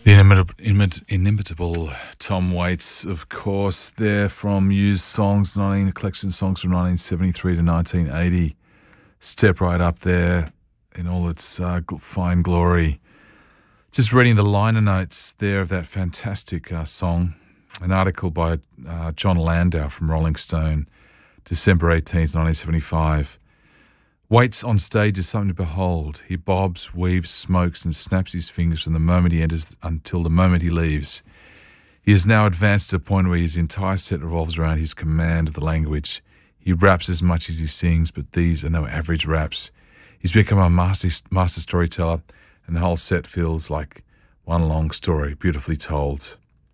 The inimitable Tom Waits, of course, there from Used Songs, a collection of songs from 1973 to 1980. Step right up there in all its fine glory. Just reading the liner notes there of that fantastic song, an article by John Landau from Rolling Stone, December 18th, 1975. Waits on stage is something to behold. He bobs, weaves, smokes, and snaps his fingers from the moment he enters until the moment he leaves. He has now advanced to a point where his entire set revolves around his command of the language. He raps as much as he sings, but these are no average raps. He's become a master storyteller, and the whole set feels like one long story, beautifully told.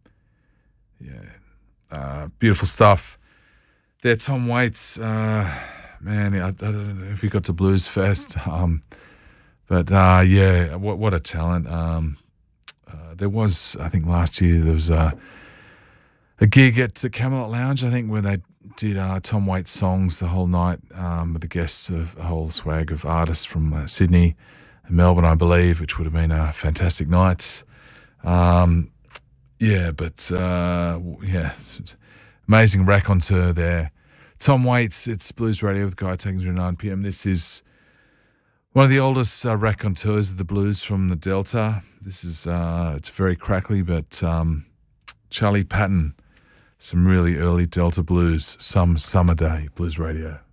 Yeah, beautiful stuff. There, Tom Waits. Man, I don't know if he got to Blues Fest, but yeah, what a talent. There was, I think last year, there was a gig at the Camelot Lounge, I think, where they did Tom Waits songs the whole night with the guests of a whole swag of artists from Sydney and Melbourne, I believe, which would have been a fantastic night. Yeah, amazing raconteur there. Tom Waits, it's Blues Radio with Guy taking through 9 p.m. This is one of the oldest raconteurs of the blues from the Delta. This is, it's very crackly, but Charlie Patton, some really early Delta blues, Some Summer Day, Blues Radio.